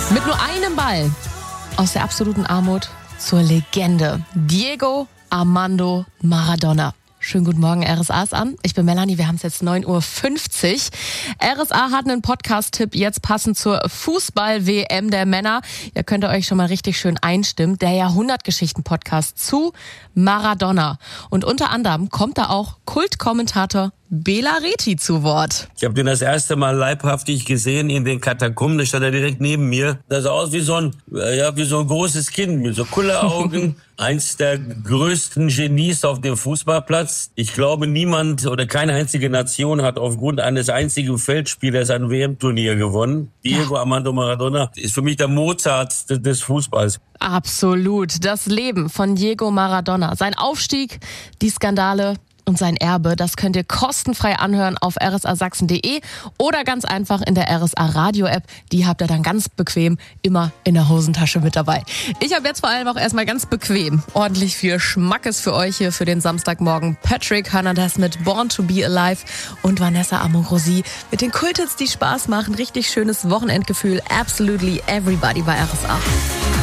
Mit nur einem Ball aus der absoluten Armut zur Legende. Diego Armando Maradona. Schönen guten Morgen, RSA ist an. Ich bin Melanie, wir haben es jetzt 9.50 Uhr. RSA hat einen Podcast-Tipp jetzt passend zur Fußball-WM der Männer. Ihr könnt euch schon mal richtig schön einstimmen. Der Jahrhundertgeschichten-Podcast zu Maradona. Und unter anderem kommt da auch Kultkommentator Bela Reti zu Wort. Ich habe den das erste Mal leibhaftig gesehen in den Katakomben. Da stand er direkt neben mir. Das sah aus wie so ein großes Kind mit so Kulleraugen. Eins der größten Genies auf dem Fußballplatz. Ich glaube, niemand oder keine einzige Nation hat aufgrund eines einzigen Feldspielers ein WM-Turnier gewonnen. Diego Armando Maradona ist für mich der Mozart des Fußballs. Absolut. Das Leben von Diego Maradona. Sein Aufstieg, die Skandale und sein Erbe, das könnt ihr kostenfrei anhören auf rsasachsen.de oder ganz einfach in der RSA Radio App. Die habt ihr dann ganz bequem immer in der Hosentasche mit dabei. Ich habe jetzt vor allem auch erstmal ganz bequem ordentlich viel Schmackes für euch hier für den Samstagmorgen. Patrick Hernandez mit Born to be Alive und Vanessa Amorosi mit den Kulthits, die Spaß machen. Richtig schönes Wochenendgefühl. Absolutely everybody bei RSA.